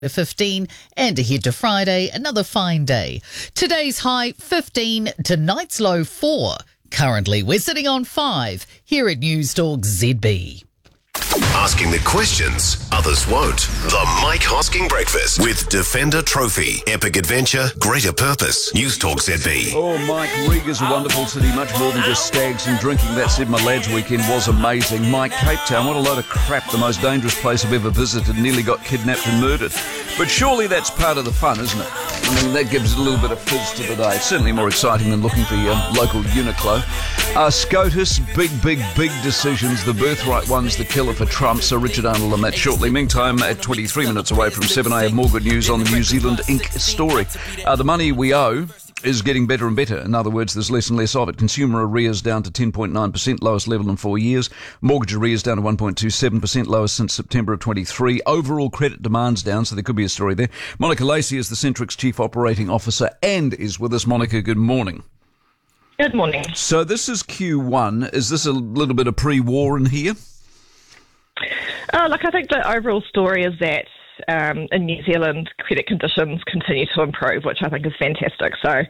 15 and ahead to Friday, another fine day. Today's high 15, tonight's low 4. Currently, we're sitting on 5 here at News Talk ZB. Asking the questions others won't. The Mike Hosking Breakfast with Defender Trophy, Epic Adventure, Greater Purpose, News Talk ZB. Oh, Mike, Riga's a wonderful city, much more than just stags and drinking. That said, my lads' weekend was amazing. Mike, Cape Town, what a load of crap, the most dangerous place I've ever visited, nearly got kidnapped and murdered. But surely that's part of the fun, isn't it? I mean, that gives it a little bit of fizz to the day. It's certainly more exciting than looking for your local Uniqlo. SCOTUS, big decisions. The birthright one's the killer for Trump, so Richard Arnold on that shortly. Meantime, at 23 minutes away from 7, I have more good news on the New Zealand Inc. story. The money we owe is getting better and better. In other words, there's less and less of it. Consumer arrears down to 10.9%, lowest level in 4 years. Mortgage arrears down to 1.27%, lowest since September of 23. Overall credit demand's down, so there could be a story there. Monica Lacey is the Centrix Chief Operating Officer and is with us. Monica, good morning. Good morning. So this is Q1. Is this a little bit of pre-war in here? Look, I think the overall story is that in New Zealand, credit conditions continue to improve, which I think is fantastic. So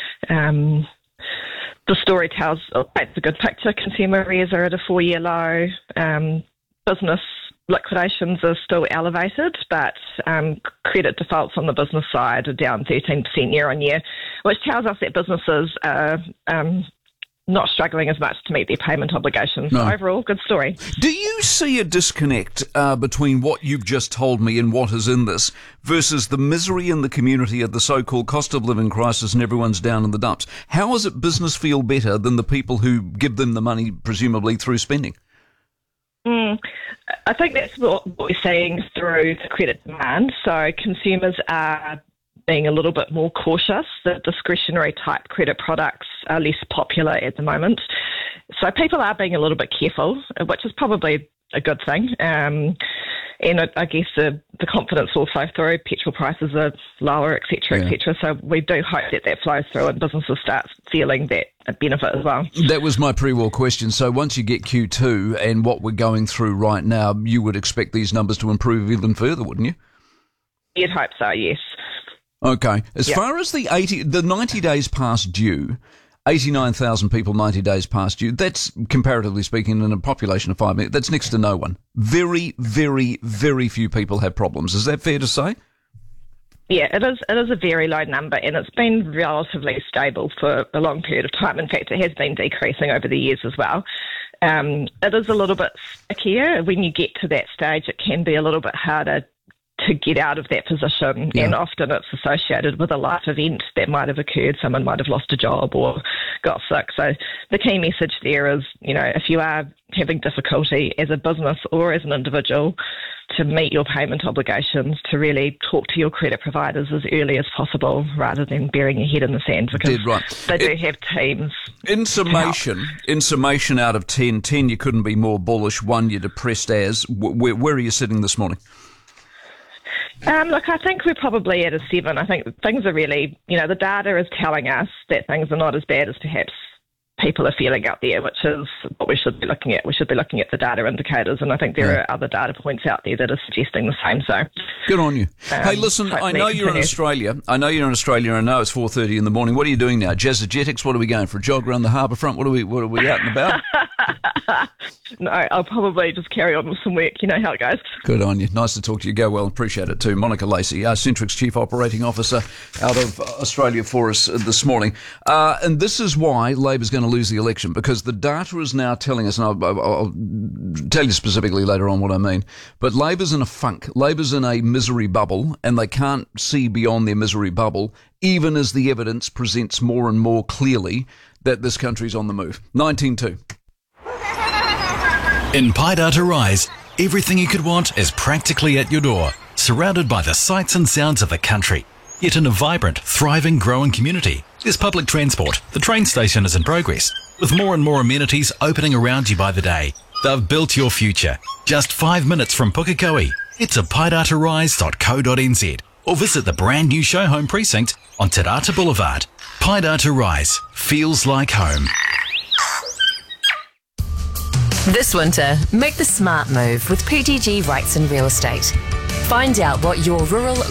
the story tells it's a good picture. Consumer arrears are at a 4-year low. Business liquidations are still elevated, but credit defaults on the business side are down 13% year on year, which tells us that businesses are not struggling as much to meet their payment obligations. No. So overall, good story. Do you see a disconnect between what you've just told me and what is in this versus the misery in the community of the so-called cost of living crisis and everyone's down in the dumps? How is it business feel better than the people who give them the money, presumably through spending? I think that's what we're seeing through the credit demand. So consumers are being a little bit more cautious. The discretionary type credit products are less popular at the moment. So people are being a little bit careful, which is probably a good thing. And I guess the confidence will flow through. Petrol prices are lower, et cetera, et cetera. So we do hope that flows through and businesses start feeling that benefit as well. That was my pre-war question. So once you get Q2 and what we're going through right now, you would expect these numbers to improve even further, wouldn't you? You'd hope so, yes. Okay. As far as the 90 days past due, 89,000 people 90 days past due, that's, comparatively speaking, in a population of 5 million, that's next to no one. Very, very, very few people have problems. Is that fair to say? Yeah, it is a very low number, and it's been relatively stable for a long period of time. In fact, it has been decreasing over the years as well. It is a little bit stickier. When you get to that stage, it can be a little bit harder to get out of that position, and often it's associated with a life event that might have occurred. Someone might have lost a job or got sick. So the key message there is, if you are having difficulty as a business or as an individual to meet your payment obligations, to really talk to your credit providers as early as possible rather than burying your head in the sand, because they do have teams. In summation out of 10 you couldn't be more bullish, 1 you're depressed as. Where are you sitting this morning? Look, I think we're probably at a 7. I think things are really, the data is telling us that things are not as bad as perhaps people are feeling out there, which is what we should be looking at. We should be looking at the data indicators, and I think there are other data points out there that are suggesting the same. So, good on you. Hey, listen, I know you're in Australia. I know it's 4:30 in the morning. What are you doing now? Jazzagetics? What are we going for? A jog around the harbour front? What are we out and about? No, I'll probably just carry on with some work. You know how it goes. Good on you. Nice to talk to you. Go well. Appreciate it too. Monica Lacey, Centrix Chief Operating Officer out of Australia for us this morning. And this is why Labor's going to lose the election, because the data is now telling us, and I'll tell you specifically later on what I mean, but Labor's in a funk. Labor's in a misery bubble, and they can't see beyond their misery bubble, even as the evidence presents more and more clearly that this country's on the move. 19-2. In Paidata Rise, everything you could want is practically at your door, surrounded by the sights and sounds of the country. Yet in a vibrant, thriving, growing community, there's public transport. The train station is in progress, with more and more amenities opening around you by the day. They've built your future. Just 5 minutes from Pukekohe. Head to paidatarise.co.nz or visit the brand new show home precinct on Te Rata Boulevard. Paidata Rise feels like home. This winter, make the smart move with PTG Rights and Real Estate. Find out what your rural